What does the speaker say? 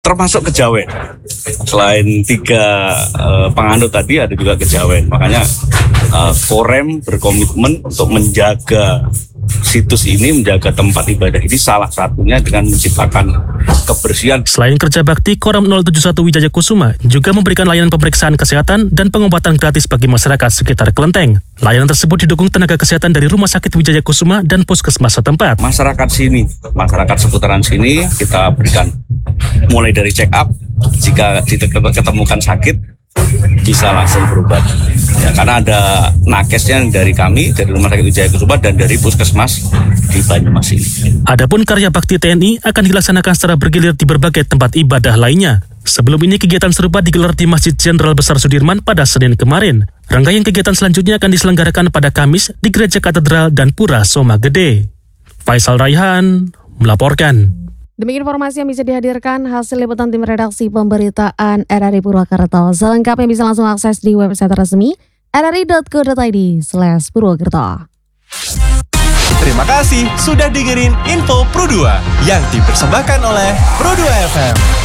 termasuk kejawen. Selain 3 penganut tadi ada juga kejawen. Makanya Korem berkomitmen untuk menjaga situs ini, menjaga tempat ibadah ini, salah satunya dengan menciptakan kebersihan. Selain kerja bakti, Korem 071 Wijaya Kusuma juga memberikan layanan pemeriksaan kesehatan dan pengobatan gratis bagi masyarakat sekitar Kelenteng. Layanan tersebut didukung tenaga kesehatan dari Rumah Sakit Wijaya Kusuma dan puskesmas setempat. Masyarakat sini, masyarakat seputaran sini kita berikan mulai dari check up, jika ditemukan sakit bisa langsung berobat. Ya, karena ada nakesnya dari kami, dari Rumah Sakit Wijaya Kusuma dan dari puskesmas di Banyumas ini. Adapun karya bakti TNI akan dilaksanakan secara bergilir di berbagai tempat ibadah lainnya. Sebelum ini kegiatan serupa digelar di Masjid Jenderal Besar Sudirman pada Senin kemarin. Rangkaian kegiatan selanjutnya akan diselenggarakan pada Kamis di Gereja Katedral dan Pura Soma Gede. Faisal Raihan melaporkan. Demikian informasi yang bisa dihadirkan hasil liputan tim redaksi pemberitaan RRI Purwakarta. Selengkapnya bisa langsung akses di website resmi rri.co.id/Purwakarta. Terima kasih sudah dengerin Info Pro 2 yang dipersembahkan oleh Pro 2 FM.